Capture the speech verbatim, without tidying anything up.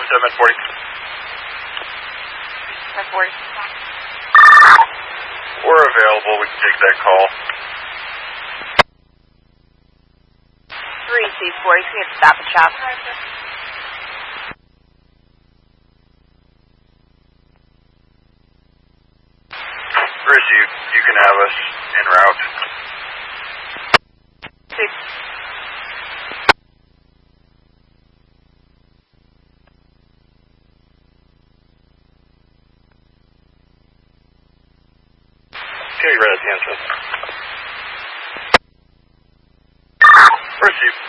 seven forty. seven forty. We're available. We can take that call. three C forty. Can you stop and shop? Received. You can have us en route. Six. Okay, red, answer. Received.